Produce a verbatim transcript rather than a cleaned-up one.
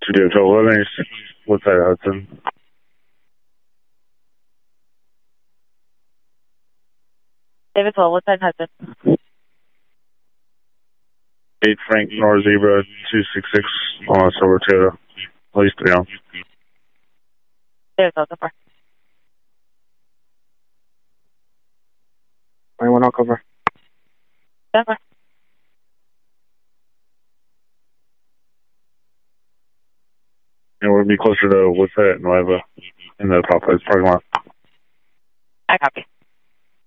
Studio twelve eleven, what's that, Hudson? David twelve, what's that, Hudson? eight Frank North Zebra two six six on a Silver Toyota. Police down. David twelve, so far. twenty-one, I'll cover. So far. And we'll be closer to what's that, Nueva, in the Popeyes parking lot. I copy.